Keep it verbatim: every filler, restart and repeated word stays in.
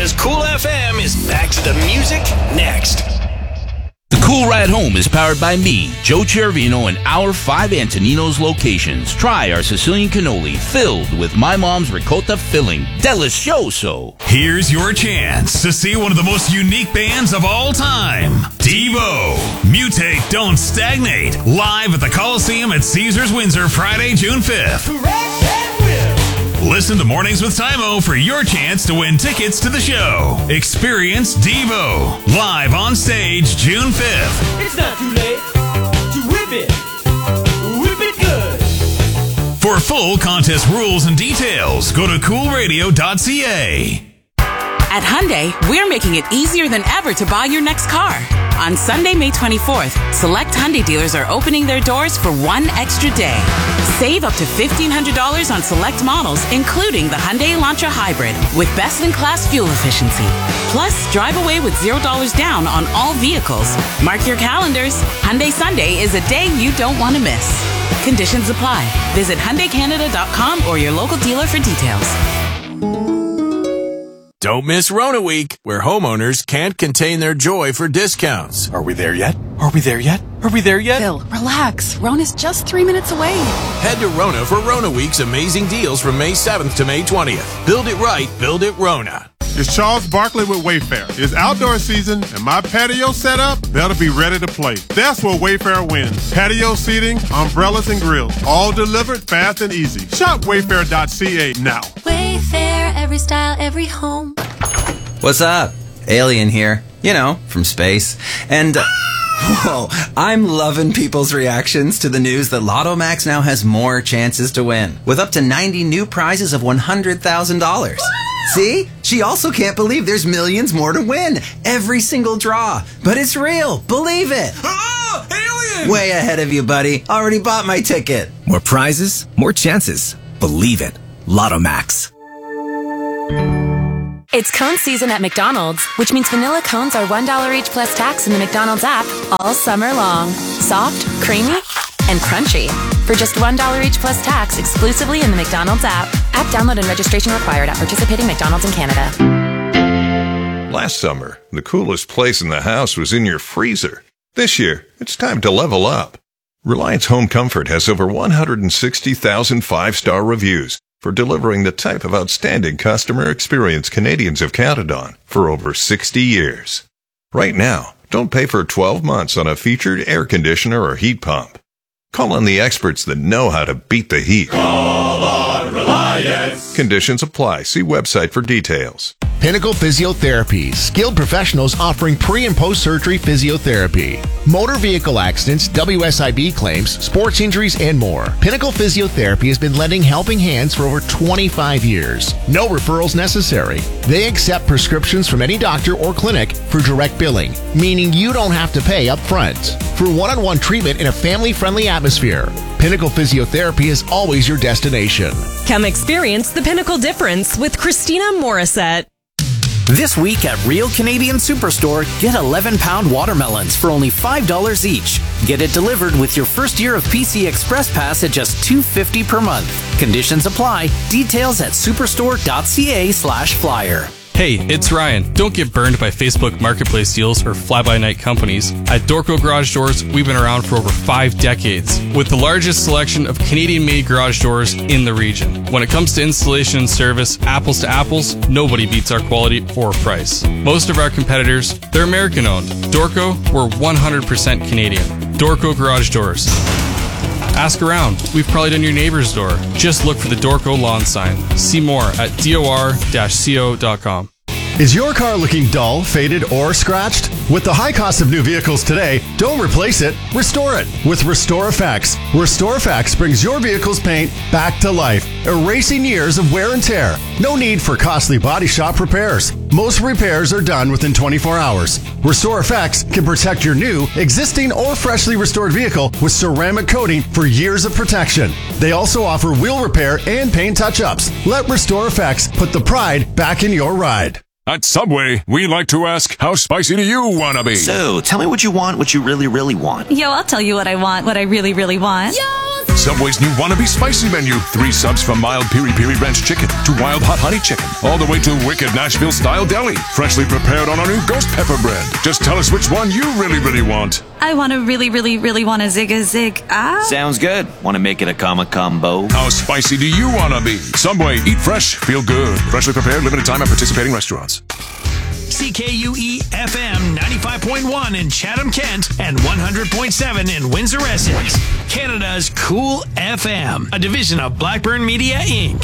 Canada's Cool F M is back to the music next. The Cool Ride Home is powered by me, Joe Cervino, and our five Antoninos locations. Try our Sicilian cannoli filled with my mom's ricotta filling. Delicioso. Here's your chance to see one of the most unique bands of all time. Devo. Mutate, Don't Stagnate. Live at the Coliseum at Caesars Windsor, Friday, June fifth. Listen to Mornings with Tymo for your chance to win tickets to the show. Experience Devo live on stage June fifth. It's not too late to whip it. Whip it good. For full contest rules and details, go to cool radio dot c a. At Hyundai, we're making it easier than ever to buy your next car. On Sunday, May twenty-fourth, select Hyundai dealers are opening their doors for one extra day. Save up to fifteen hundred dollars on select models, including the Hyundai Elantra Hybrid, with best-in-class fuel efficiency. Plus, drive away with zero dollars down on all vehicles. Mark your calendars. Hyundai Sunday is a day you don't want to miss. Conditions apply. Visit Hyundai Canada dot com or your local dealer for details. Don't miss Rona Week, where homeowners can't contain their joy for discounts. Are we there yet? Are we there yet? Are we there yet? Phil, relax. Rona's just three minutes away. Head to Rona for Rona Week's amazing deals from May seventh to May twentieth. Build it right, build it Rona. It's Charles Barkley with Wayfair. It's outdoor season, and my patio set up, that'll be ready to play. That's where Wayfair wins. Patio seating, umbrellas, and grills, all delivered fast and easy. Shop wayfair dot c a now. Wayfair, every style, every home. What's up? Alien here. You know, from space. And, uh, whoa, I'm loving people's reactions to the news that Lotto Max now has more chances to win, with up to ninety new prizes of one hundred thousand dollars. See? She also can't believe there's millions more to win. Every single draw. But it's real. Believe it. Oh, alien! Way ahead of you, buddy. Already bought my ticket. More prizes, more chances. Believe it. Lotto Max. It's cone season at McDonald's, which means vanilla cones are one dollar each plus tax in the McDonald's app all summer long. Soft, creamy, and crunchy. For just one dollar each plus tax exclusively in the McDonald's app. App download and registration required at participating McDonald's in Canada. Last summer, the coolest place in the house was in your freezer. This year, it's time to level up. Reliance Home Comfort has over one hundred sixty thousand five-star reviews for delivering the type of outstanding customer experience Canadians have counted on for over sixty years. Right now, don't pay for twelve months on a featured air conditioner or heat pump. Call on the experts that know how to beat the heat. Call on Reliance. Conditions apply. See website for details. Pinnacle Physiotherapy, skilled professionals offering pre- and post-surgery physiotherapy. Motor vehicle accidents, W S I B claims, sports injuries, and more. Pinnacle Physiotherapy has been lending helping hands for over twenty-five years. No referrals necessary. They accept prescriptions from any doctor or clinic for direct billing, meaning you don't have to pay up front. For one-on-one treatment in a family-friendly atmosphere, Pinnacle Physiotherapy is always your destination. Come experience the Pinnacle difference with Christina Morissette. This week at Real Canadian Superstore, get eleven pound watermelons for only five dollars each. Get it delivered with your first year of P C Express Pass at just two dollars and fifty cents per month. Conditions apply. Details at superstore dot c a slash flyer. Hey, it's Ryan. Don't get burned by Facebook Marketplace deals or fly-by-night companies. At Dorco Garage Doors, we've been around for over five decades, with the largest selection of Canadian-made garage doors in the region. When it comes to installation and service, apples to apples, nobody beats our quality or price. Most of our competitors, they're American-owned. Dorco, we're one hundred percent Canadian. Dorco Garage Doors. Ask around. We've probably done your neighbor's door. Just look for the Dorco lawn sign. See more at dor dash co dot com. Is your car looking dull, faded, or scratched? With the high cost of new vehicles today, don't replace it, restore it with Restore Effects. Restore Effects brings your vehicle's paint back to life, erasing years of wear and tear. No need for costly body shop repairs. Most repairs are done within twenty-four hours. Restore Effects can protect your new, existing, or freshly restored vehicle with ceramic coating for years of protection. They also offer wheel repair and paint touch-ups. Let Restore Effects put the pride back in your ride. At Subway, we like to ask, how spicy do you want to be? So, tell me what you want, what you really, really want. Yo, I'll tell you what I want, what I really, really want. Yo! Subway's new Wannabe Spicy Menu. Three subs from mild Piri Piri Ranch Chicken to wild hot honey chicken. All the way to wicked Nashville style deli. Freshly prepared on our new ghost pepper bread. Just tell us which one you really, really want. I want to really, really, really want a zig a zig. Ah. Sounds good. Want to make it a comma combo? How spicy do you want to be? Subway, eat fresh, feel good. Freshly prepared, limited time at participating restaurants. C K U E F M ninety-five point one in Chatham-Kent and one hundred point seven in Windsor-Essex. Canada's Cool F M, a division of Blackburn Media, Incorporated.